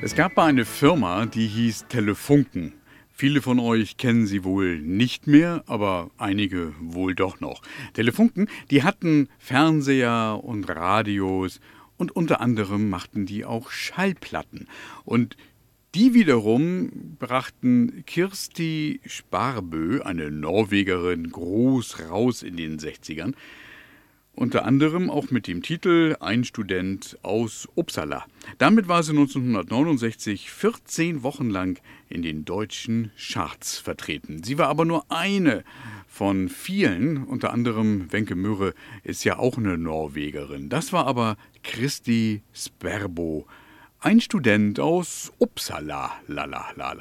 Es gab mal eine Firma, die hieß Telefunken. Viele von euch kennen sie wohl nicht mehr, aber einige wohl doch noch. Telefunken, die hatten Fernseher und Radios und unter anderem machten die auch Schallplatten. Und die wiederum brachten Kirsti Sparbø, eine Norwegerin, groß raus in den 60ern. Unter anderem auch mit dem Titel Ein Student aus Uppsala. Damit war sie 1969 14 Wochen lang in den deutschen Charts vertreten. Sie war aber nur eine von vielen, unter anderem Wenche Mürre ist ja auch eine Norwegerin. Das war aber Kirsti Sperbo, ein Student aus Uppsala.